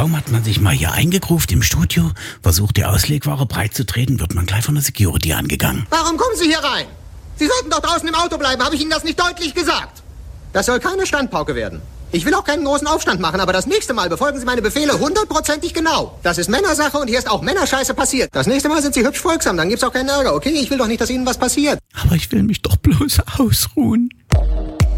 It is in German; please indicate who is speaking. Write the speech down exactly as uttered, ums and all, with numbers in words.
Speaker 1: Kaum hat man sich mal hier eingegruft im Studio, versucht die Auslegware breitzutreten, wird man gleich von der Security angegangen.
Speaker 2: Warum kommen Sie hier rein? Sie sollten doch draußen im Auto bleiben, habe ich Ihnen das nicht deutlich gesagt? Das soll keine Standpauke werden. Ich will auch keinen großen Aufstand machen, aber das nächste Mal befolgen Sie meine Befehle hundertprozentig genau. Das ist Männersache und hier ist auch Männerscheiße passiert. Das nächste Mal sind Sie hübsch folgsam, dann gibt's auch keinen Ärger, okay? Ich will doch nicht, dass Ihnen was passiert.
Speaker 1: Aber ich will mich doch bloß ausruhen.